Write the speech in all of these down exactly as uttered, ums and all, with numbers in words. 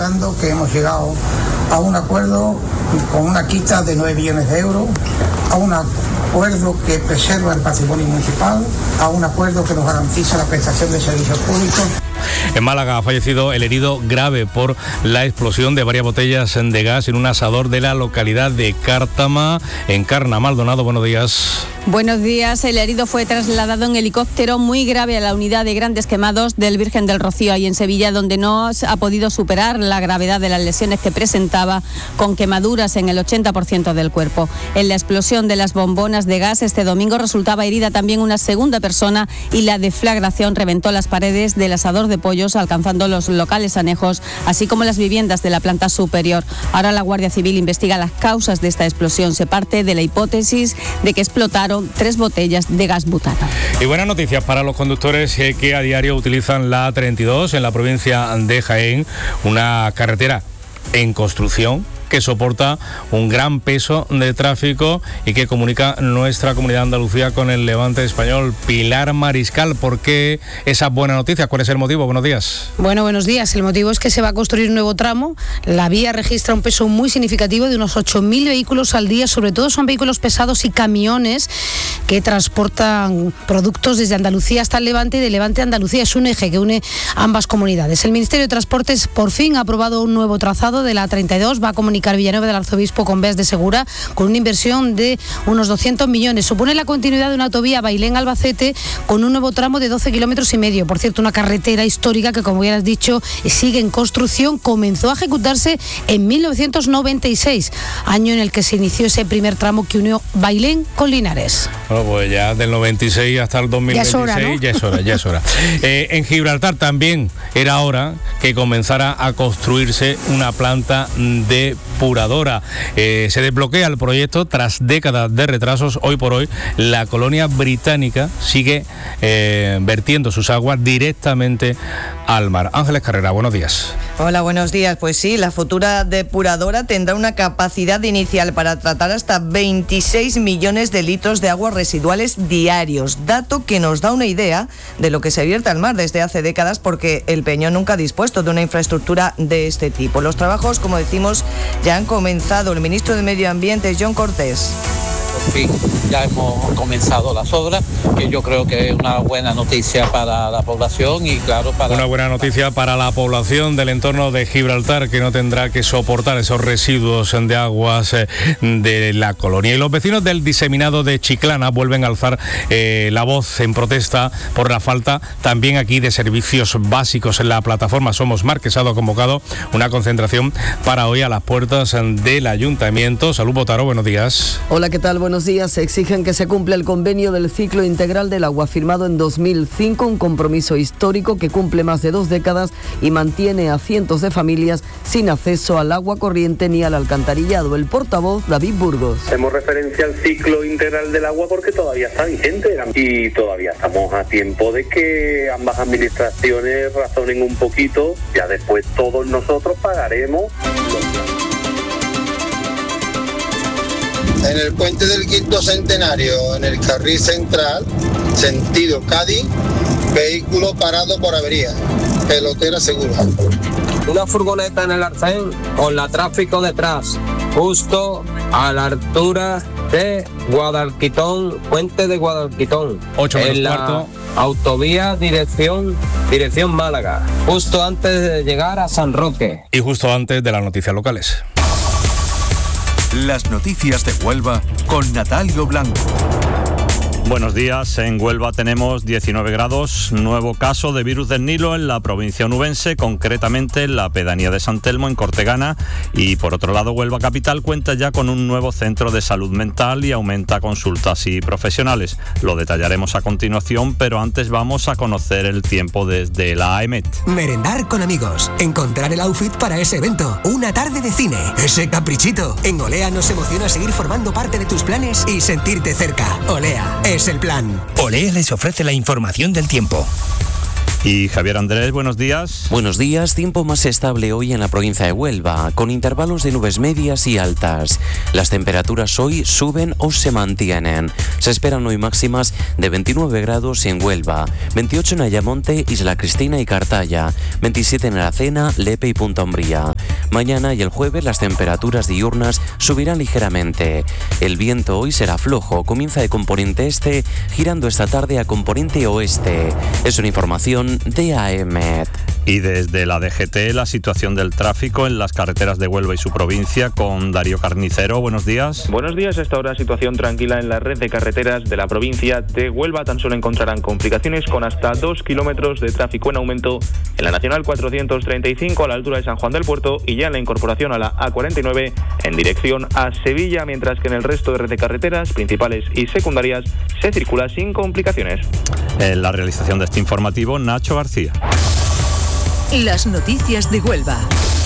recordando que hemos llegado a un acuerdo con una quita de nueve millones de euros, a un acuerdo que preserva el patrimonio municipal, a un acuerdo que nos garantiza la prestación de servicios públicos. En Málaga ha fallecido el herido grave por la explosión de varias botellas de gas en un asador de la localidad de Cártama, en Carna. Maldonado, buenos días. Buenos días. El herido fue trasladado en helicóptero muy grave a la unidad de grandes quemados del Virgen del Rocío, ahí en Sevilla, donde no ha podido superar la gravedad de las lesiones que presentaba, con quemaduras en el ochenta por ciento del cuerpo. En la explosión de las bombonas de gas este domingo resultaba herida también una segunda persona y la deflagración reventó las paredes del asador de pollos, alcanzando los locales anejos, así como las viviendas de la planta superior. Ahora la Guardia Civil investiga las causas de esta explosión. Se parte de la hipótesis de que explotaron tres botellas de gas butano. Y buenas noticias para los conductores eh, que a diario utilizan la A treinta y dos en la provincia de Jaén, una carretera en construcción que soporta un gran peso de tráfico y que comunica nuestra comunidad de Andalucía con el levante español. Pilar Mariscal, ¿por qué esa buena noticia? ¿Cuál es el motivo? Buenos días. Bueno, buenos días. El motivo es que se va a construir un nuevo tramo. La vía registra un peso muy significativo de unos ocho mil vehículos al día. Sobre todo son vehículos pesados y camiones que transportan productos desde Andalucía hasta el Levante y de Levante a Andalucía. Es un eje que une ambas comunidades. El Ministerio de Transportes por fin ha aprobado un nuevo trazado de la A treinta y dos. Va a comunicar Villanueva del Arzobispo con Bes de Segura, con una inversión de unos doscientos millones. Supone la continuidad de una autovía Bailén-Albacete con un nuevo tramo de doce kilómetros y medio. Por cierto, una carretera histórica que, como ya has dicho, sigue en construcción. Comenzó a ejecutarse en mil novecientos noventa y seis, año en el que se inició ese primer tramo que unió Bailén con Linares. Bueno, pues ya del noventa y seis hasta el dos mil veintiséis, ya es hora, ¿no? ya es hora, ya es hora. Eh, en Gibraltar también era hora que comenzara a construirse una planta de depuradora. Eh, se desbloquea el proyecto tras décadas de retrasos. Hoy por hoy la colonia británica sigue eh, vertiendo sus aguas directamente al mar. Ángeles Carrera, buenos días. Hola, buenos días. Pues sí, la futura depuradora tendrá una capacidad inicial para tratar hasta veintiséis millones de litros de aguas residuales diarios, dato que nos da una idea de lo que se vierte al mar desde hace décadas, porque el Peñón nunca ha dispuesto de una infraestructura de este tipo. Los trabajos, como decimos, ya han comenzado. El ministro de Medio Ambiente, John Cortés. Por fin ya hemos comenzado las obras, que yo creo que es una buena noticia para la población y claro para... Una buena noticia para la población del entorno de Gibraltar, que no tendrá que soportar esos residuos de aguas de la colonia. Y los vecinos del diseminado de Chiclana vuelven a alzar eh, la voz en protesta por la falta también aquí de servicios básicos. En la plataforma Somos Marquesado ha convocado una concentración para hoy a las puertas del ayuntamiento. Salud Botaro, buenos días. Hola, ¿qué tal? Buenos días. Exigen que se cumpla el convenio del ciclo integral del agua firmado en dos mil cinco, un compromiso histórico que cumple más de dos décadas y mantiene a cientos de familias sin acceso al agua corriente ni al alcantarillado. El portavoz, David Burgos. Hacemos referencia al ciclo integral del agua porque todavía está vigente y todavía estamos a tiempo de que ambas administraciones razonen un poquito. Ya después todos nosotros pagaremos. En el puente del quinto centenario, en el carril central, sentido Cádiz, vehículo parado por avería, pelotera segura. Una furgoneta en el arcén con la tráfico detrás, justo a la altura de Guadalquitón, puente de Guadalquitón. Ocho menos en la cuarto. Autovía dirección, dirección Málaga, justo antes de llegar a San Roque. Y justo antes de las noticias locales. Las noticias de Huelva con Natalio Blanco. Buenos días. En Huelva tenemos diecinueve grados, nuevo caso de virus del Nilo en la provincia onubense, concretamente en la pedanía de San Telmo, en Cortegana. Y por otro lado, Huelva Capital cuenta ya con un nuevo centro de salud mental y aumenta consultas y profesionales. Lo detallaremos a continuación, pero antes vamos a conocer el tiempo desde la A E M E T. Merendar con amigos, encontrar el outfit para ese evento, una tarde de cine, ese caprichito. En Olea nos emociona seguir formando parte de tus planes y sentirte cerca. Olea es el plan. Olea les ofrece la información del tiempo. Y Javier Andrés, buenos días. Buenos días, tiempo más estable hoy en la provincia de Huelva, con intervalos de nubes medias y altas. Las temperaturas hoy suben o se mantienen. Se esperan hoy máximas de veintinueve grados en Huelva, veintiocho en Ayamonte, Isla Cristina y Cartaya, veintisiete en Aracena, Lepe y Punta Umbría. Mañana y el jueves las temperaturas diurnas subirán ligeramente. El viento hoy será flojo, comienza de componente este, girando esta tarde a componente oeste. Es una información de A E M E T. Y desde la D G T, la situación del tráfico en las carreteras de Huelva y su provincia, con Darío Carnicero. Buenos días. Buenos días. Hasta ahora situación tranquila en la red de carreteras de la provincia de Huelva. Tan solo encontrarán complicaciones con hasta dos kilómetros de tráfico en aumento en la Nacional cuatrocientos treinta y cinco a la altura de San Juan del Puerto y ya en la incorporación a la A cuarenta y nueve en dirección a Sevilla, mientras que en el resto de red de carreteras principales y secundarias se circula sin complicaciones. En la realización de este informativo, Nacho García. Las noticias de Huelva.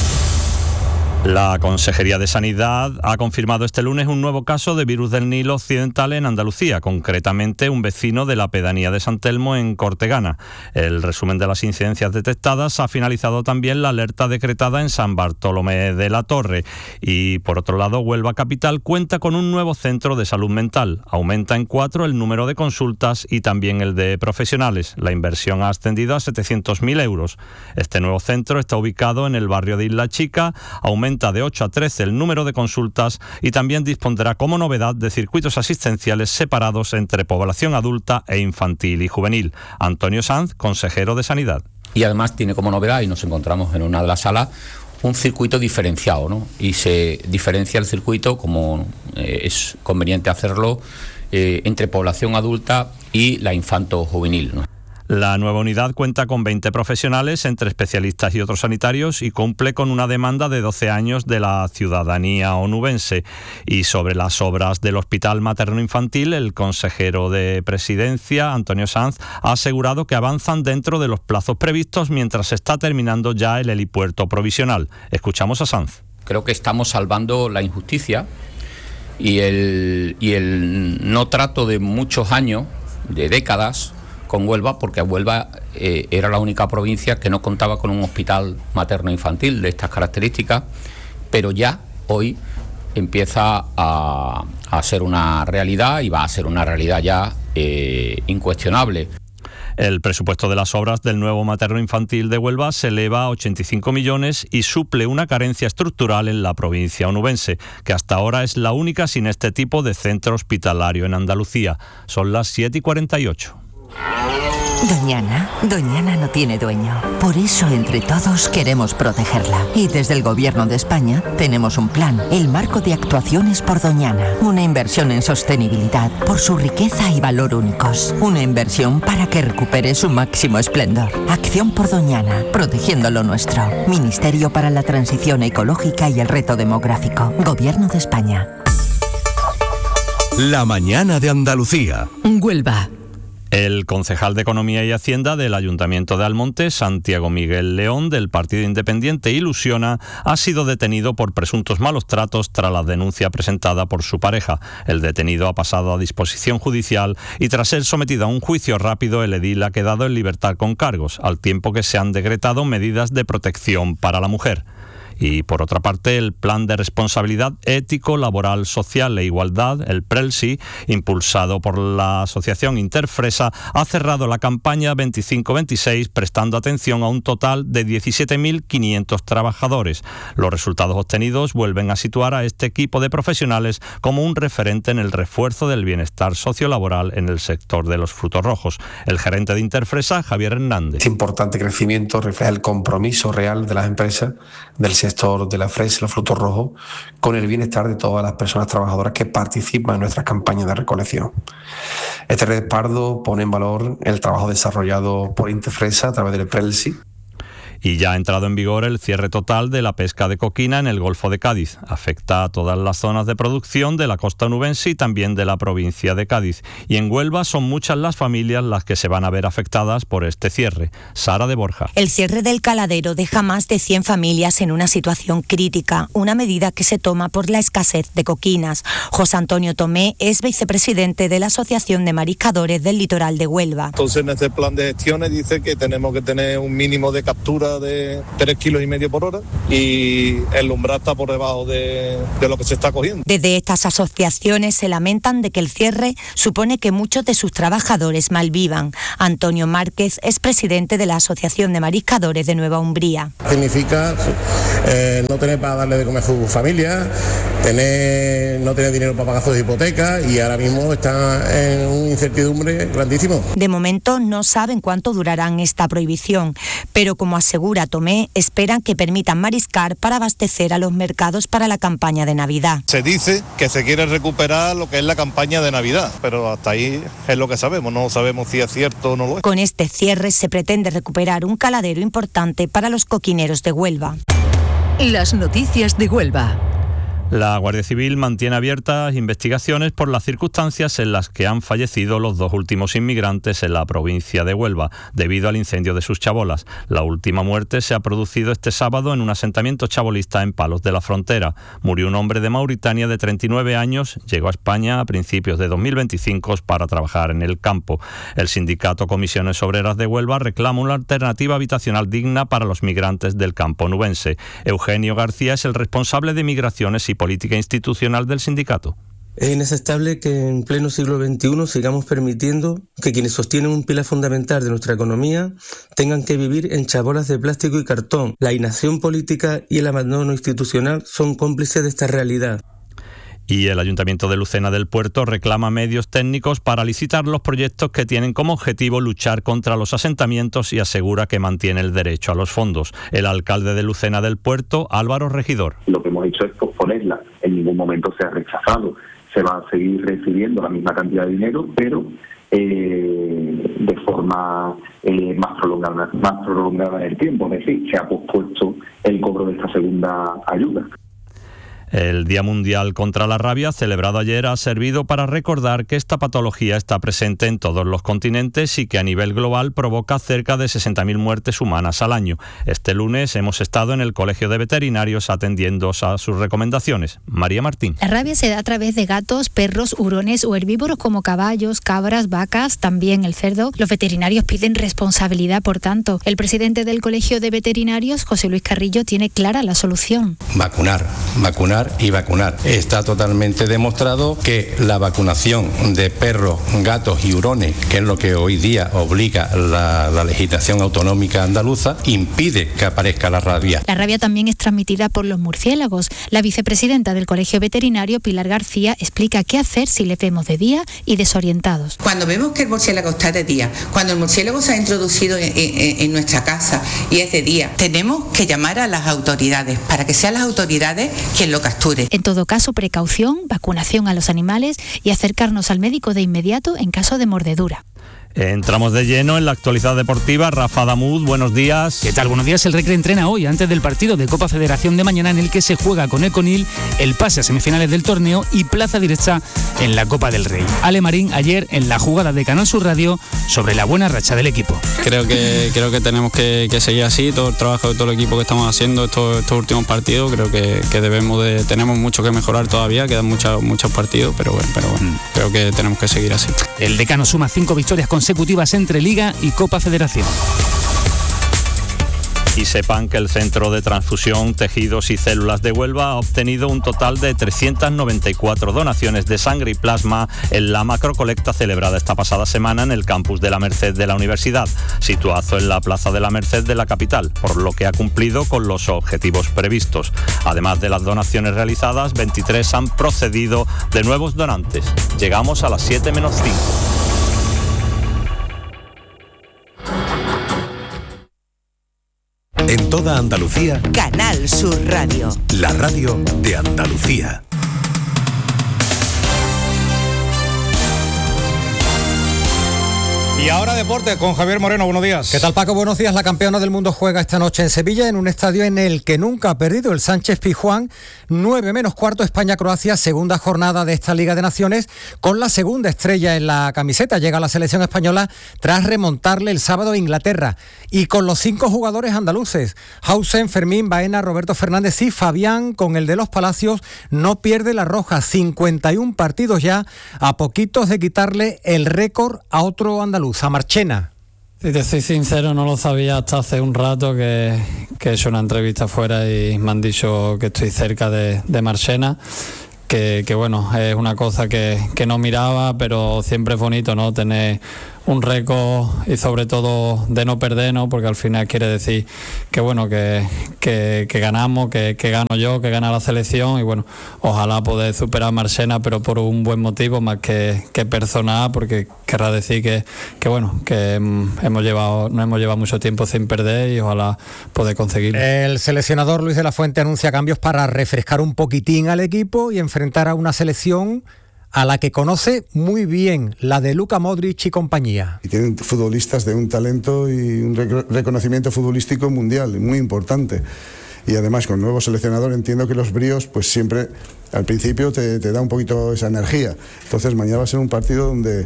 La Consejería de Sanidad ha confirmado este lunes un nuevo caso de virus del Nilo occidental en Andalucía, concretamente un vecino de la pedanía de San Telmo en Cortegana. El resumen de las incidencias detectadas ha finalizado también la alerta decretada en San Bartolomé de la Torre. Y por otro lado, Huelva Capital cuenta con un nuevo centro de salud mental. Aumenta en cuatro el número de consultas y también el de profesionales. La inversión ha ascendido a setecientos mil euros. Este nuevo centro está ubicado en el barrio de Isla Chica, aumenta de ocho a trece el número de consultas y también dispondrá como novedad de circuitos asistenciales separados entre población adulta e infantil y juvenil. Antonio Sanz, consejero de Sanidad. Y además tiene como novedad, y nos encontramos en una de las salas, un circuito diferenciado, ¿no? Y se diferencia el circuito, como eh, es conveniente hacerlo, eh, entre población adulta y la infanto-juvenil, ¿no? La nueva unidad cuenta con veinte profesionales, entre especialistas y otros sanitarios, y cumple con una demanda de doce años de la ciudadanía onubense. Y sobre las obras del Hospital Materno-Infantil, el consejero de Presidencia, Antonio Sanz, ha asegurado que avanzan dentro de los plazos previstos mientras se está terminando ya el helipuerto provisional. Escuchamos a Sanz. Creo que estamos salvando la injusticia y el, y el no trato de muchos años, de décadas, con Huelva, porque Huelva eh, era la única provincia que no contaba con un hospital materno-infantil de estas características, pero ya hoy empieza a, a ser una realidad y va a ser una realidad ya eh, incuestionable. El presupuesto de las obras del nuevo materno-infantil de Huelva se eleva a ochenta y cinco millones y suple una carencia estructural en la provincia onubense, que hasta ahora es la única sin este tipo de centro hospitalario en Andalucía. Son las siete y cuarenta y ocho. Doñana, Doñana no tiene dueño. Por eso, entre todos, queremos protegerla. Y desde el Gobierno de España tenemos un plan, el Marco de Actuaciones por Doñana. Una inversión en sostenibilidad por su riqueza y valor únicos. Una inversión para que recupere su máximo esplendor. Acción por Doñana, protegiendo lo nuestro. Ministerio para la Transición Ecológica y el Reto Demográfico. Gobierno de España. La mañana de Andalucía. Huelva. El concejal de Economía y Hacienda del Ayuntamiento de Almonte, Santiago Miguel León, del Partido Independiente Ilusiona, ha sido detenido por presuntos malos tratos tras la denuncia presentada por su pareja. El detenido ha pasado a disposición judicial y tras ser sometido a un juicio rápido, el edil ha quedado en libertad con cargos, al tiempo que se han decretado medidas de protección para la mujer. Y por otra parte, el Plan de Responsabilidad Ético, Laboral, Social e Igualdad, el PRELSI, impulsado por la Asociación Interfresa, ha cerrado la campaña veinticinco veintiséis prestando atención a un total de diecisiete mil quinientos trabajadores. Los resultados obtenidos vuelven a situar a este equipo de profesionales como un referente en el refuerzo del bienestar sociolaboral en el sector de los frutos rojos. El gerente de Interfresa, Javier Hernández. Este importante crecimiento refleja el compromiso real de las empresas del sector sector de la fresa y los frutos rojos con el bienestar de todas las personas trabajadoras que participan en nuestras campañas de recolección. Este respaldo pone en valor el trabajo desarrollado por Interfresa a través del PRELSI. Y ya ha entrado en vigor el cierre total de la pesca de coquina en el Golfo de Cádiz. Afecta a todas las zonas de producción de la costa onubense y también de la provincia de Cádiz. Y en Huelva son muchas las familias las que se van a ver afectadas por este cierre. Sara de Borja. El cierre del caladero deja más de cien familias en una situación crítica, una medida que se toma por la escasez de coquinas. José Antonio Tomé es vicepresidente de la Asociación de Mariscadores del Litoral de Huelva. Entonces en este plan de gestiones dice que tenemos que tener un mínimo de captura de tres kilos y medio por hora y el umbral está por debajo de, de lo que se está cogiendo. Desde estas asociaciones se lamentan de que el cierre supone que muchos de sus trabajadores malvivan. Antonio Márquez es presidente de la Asociación de Mariscadores de Nueva Umbría. Significa eh, no tener para darle de comer a su familia, tener, no tener dinero para pagar sus hipotecas y ahora mismo está en una incertidumbre grandísimo. De momento no saben cuánto durarán esta prohibición, pero como asegura Tomé, esperan que permitan mariscar para abastecer a los mercados para la campaña de Navidad. Se dice que se quiere recuperar lo que es la campaña de Navidad, pero hasta ahí es lo que sabemos, no sabemos si es cierto o no lo es. Con este cierre se pretende recuperar un caladero importante para los coquineros de Huelva. Las noticias de Huelva. La Guardia Civil mantiene abiertas investigaciones por las circunstancias en las que han fallecido los dos últimos inmigrantes en la provincia de Huelva, debido al incendio de sus chabolas. La última muerte se ha producido este sábado en un asentamiento chabolista en Palos de la Frontera. Murió un hombre de Mauritania de treinta y nueve años, llegó a España a principios de dos mil veinticinco para trabajar en el campo. El sindicato Comisiones Obreras de Huelva reclama una alternativa habitacional digna para los migrantes del campo onubense. Eugenio García es el responsable de Migraciones y Política Institucional del sindicato. Es inaceptable que en pleno siglo veintiuno sigamos permitiendo que quienes sostienen un pilar fundamental de nuestra economía tengan que vivir en chabolas de plástico y cartón. La inacción política y el abandono institucional son cómplices de esta realidad. Y el Ayuntamiento de Lucena del Puerto reclama medios técnicos para licitar los proyectos que tienen como objetivo luchar contra los asentamientos y asegura que mantiene el derecho a los fondos. El alcalde de Lucena del Puerto, Álvaro Regidor. Lo que hemos hecho es posponerla. En ningún momento se ha rechazado. Se va a seguir recibiendo la misma cantidad de dinero, pero eh, de forma eh, más prolongada, más prolongada en el tiempo. Es decir, se ha pospuesto el cobro de esta segunda ayuda. El Día Mundial contra la Rabia, celebrado ayer, ha servido para recordar que esta patología está presente en todos los continentes y que a nivel global provoca cerca de sesenta mil muertes humanas al año. Este lunes hemos estado en el Colegio de Veterinarios atendiendo a sus recomendaciones. María Martín. La rabia se da a través de gatos, perros, hurones o herbívoros como caballos, cabras, vacas, también el cerdo. Los veterinarios piden responsabilidad, por tanto. El presidente del Colegio de Veterinarios, José Luis Carrillo, tiene clara la solución. Vacunar, vacunar y vacunar. Está totalmente demostrado que la vacunación de perros, gatos y hurones, que es lo que hoy día obliga la, la legislación autonómica andaluza, impide que aparezca la rabia. La rabia también es transmitida por los murciélagos. La vicepresidenta del Colegio Veterinario, Pilar García, explica qué hacer si les vemos de día y desorientados. Cuando vemos que el murciélago está de día, cuando el murciélago se ha introducido en, en, en nuestra casa y es de día, tenemos que llamar a las autoridades para que sean las autoridades quien lo capture. En todo caso, precaución, vacunación a los animales y acercarnos al médico de inmediato en caso de mordedura. Entramos de lleno en la actualidad deportiva. Rafa Damud, buenos días. ¿Qué tal? Buenos días. El Recre entrena hoy antes del partido de Copa Federación de mañana en el que se juega con el Conil el pase a semifinales del torneo y plaza directa en la Copa del Rey. Ale Marín ayer en la jugada de Canal Sur Radio sobre la buena racha del equipo. Creo que creo que tenemos que, que seguir así, todo el trabajo de todo el equipo que estamos haciendo estos, estos últimos partidos. Creo que, que debemos de tenemos mucho que mejorar todavía, quedan muchos muchos partidos, pero bueno, pero bueno, mm. creo que tenemos que seguir así. El Decano suma cinco victorias consecutivas entre Liga y Copa Federación. Y sepan que el Centro de Transfusión, Tejidos y Células de Huelva ha obtenido un total de trescientas noventa y cuatro donaciones de sangre y plasma en la macrocolecta celebrada esta pasada semana en el campus de la Merced de la Universidad, situado en la Plaza de la Merced de la capital, por lo que ha cumplido con los objetivos previstos. Además de las donaciones realizadas, veintitrés han procedido de nuevos donantes. Llegamos a las siete menos cinco. En toda Andalucía, Canal Sur Radio. La radio de Andalucía. Y ahora deportes con Javier Moreno, buenos días. ¿Qué tal, Paco? Buenos días. La campeona del mundo juega esta noche en Sevilla, en un estadio en el que nunca ha perdido, el Sánchez Pizjuán. nueve menos cuarto, España-Croacia, segunda jornada de esta Liga de Naciones, con la segunda estrella en la camiseta. Llega la selección española tras remontarle el sábado a Inglaterra. Y con los cinco jugadores andaluces, Hausen, Fermín, Baena, Roberto Fernández y Fabián, con el de los Palacios, no pierde la roja. cincuenta y uno partidos ya, a poquitos de quitarle el récord a otro andaluz, a Marchena. Si te soy sincero, no lo sabía hasta hace un rato que, que he hecho una entrevista afuera y me han dicho que estoy cerca de, de Marchena, que, que bueno, es una cosa que, que no miraba, pero siempre es bonito, ¿no?, tener un récord y sobre todo de no perder, ¿no?, porque al final quiere decir que bueno, que, que, que ganamos, que, que gano yo, que gana la selección y bueno, ojalá poder superar a Marchena, pero por un buen motivo más que, que personal, porque querrá decir que, que bueno, que hemos llevado, no hemos llevado mucho tiempo sin perder y ojalá poder conseguirlo. El seleccionador Luis de la Fuente anuncia cambios para refrescar un poquitín al equipo y enfrentar a una selección a la que conoce muy bien, la de Luka Modric y compañía. Y tienen futbolistas de un talento y un rec- reconocimiento futbolístico mundial, muy importante. Y además con nuevo seleccionador entiendo que los bríos, pues siempre al principio te, te da un poquito esa energía. Entonces mañana va a ser un partido donde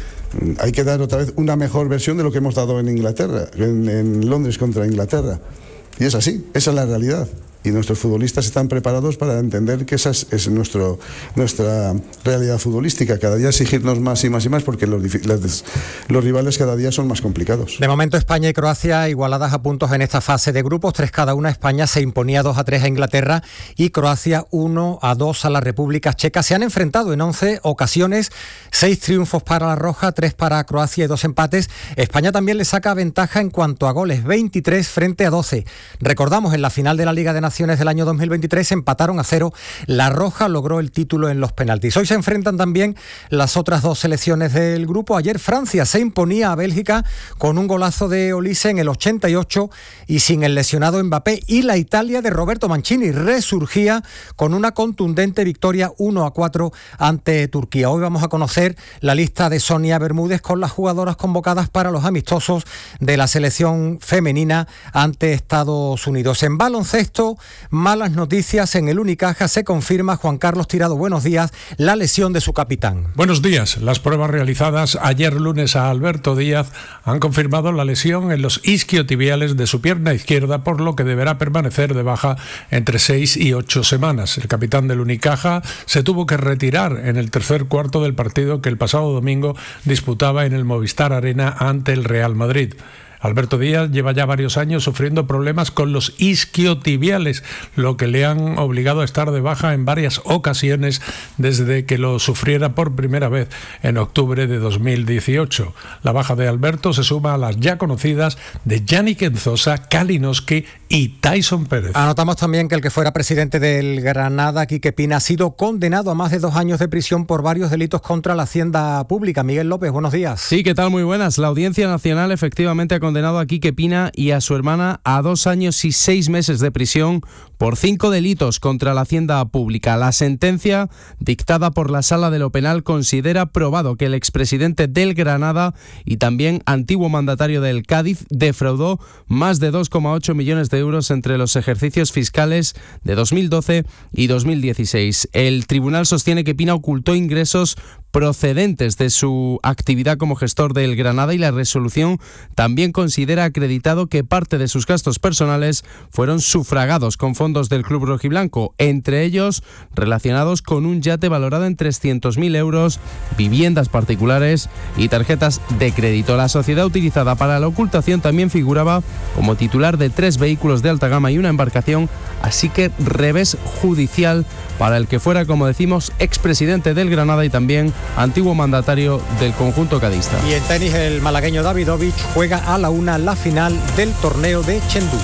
hay que dar otra vez una mejor versión de lo que hemos dado en Inglaterra, en, en Londres contra Inglaterra. Y es así, esa es la realidad. Y nuestros futbolistas están preparados para entender que esa es, es nuestro, nuestra realidad futbolística. Cada día exigirnos más y más y más porque los, los, los rivales cada día son más complicados. De momento España y Croacia igualadas a puntos en esta fase de grupos, tres cada una. España se imponía dos a tres a Inglaterra y Croacia uno a dos a la República Checa. Se han enfrentado en once ocasiones, seis triunfos para la Roja, tres para Croacia y dos empates. España también le saca ventaja en cuanto a goles, veintitrés frente a doce. Recordamos, en la final de la Liga de Naciones del año dos mil veintitrés empataron a cero. La Roja logró el título en los penaltis. Hoy se enfrentan también las otras dos selecciones del grupo. Ayer Francia se imponía a Bélgica con un golazo de Olise en el ochenta y ocho y sin el lesionado Mbappé, y la Italia de Roberto Mancini resurgía con una contundente victoria uno a cuatro ante Turquía. Hoy vamos a conocer la lista de Sonia Bermúdez con las jugadoras convocadas para los amistosos de la selección femenina ante Estados Unidos. En baloncesto, malas noticias en el Unicaja. Se confirma, Juan Carlos Tirado, buenos días, la lesión de su capitán. Buenos días. Las pruebas realizadas ayer lunes a Alberto Díaz han confirmado la lesión en los isquiotibiales de su pierna izquierda, por lo que deberá permanecer de baja entre seis y ocho semanas. El capitán del Unicaja se tuvo que retirar en el tercer cuarto del partido que el pasado domingo disputaba en el Movistar Arena ante el Real Madrid. Alberto Díaz lleva ya varios años sufriendo problemas con los isquiotibiales, lo que le han obligado a estar de baja en varias ocasiones desde que lo sufriera por primera vez en octubre de dos mil dieciocho. La baja de Alberto se suma a las ya conocidas de Yannick Enzosa, Kalinowski y Tyson Pérez. Anotamos también que el que fuera presidente del Granada, Quique Pina, ha sido condenado a más de dos años de prisión por varios delitos contra la hacienda pública. Miguel López, buenos días. Sí, ¿qué tal? Muy buenas. La Audiencia Nacional efectivamente ha condenado a Quique Pina y a su hermana a dos años y seis meses de prisión por cinco delitos contra la hacienda pública. La sentencia, dictada por la Sala de lo Penal, considera probado que el expresidente del Granada y también antiguo mandatario del Cádiz defraudó más de dos coma ocho millones de euros entre los ejercicios fiscales de dos mil doce y dos mil dieciséis. El tribunal sostiene que Pina ocultó ingresos procedentes de su actividad como gestor del Granada y la resolución también considera acreditado que parte de sus gastos personales fueron sufragados con fondos del club rojiblanco, entre ellos relacionados con un yate valorado en trescientos mil euros, viviendas particulares y tarjetas de crédito. La sociedad utilizada para la ocultación también figuraba como titular de tres vehículos de alta gama y una embarcación, así que revés judicial para el que fuera, como decimos, expresidente del Granada y también antiguo mandatario del conjunto cadista. Y en tenis, el malagueño Davidovich juega a la una la final del torneo de Chengdu.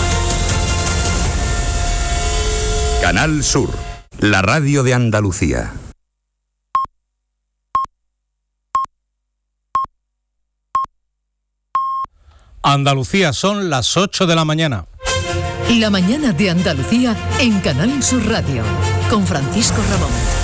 Canal Sur, la radio de Andalucía. Andalucía, son las ocho de la mañana. La mañana de Andalucía en Canal Sur Radio, con Francisco Ramón.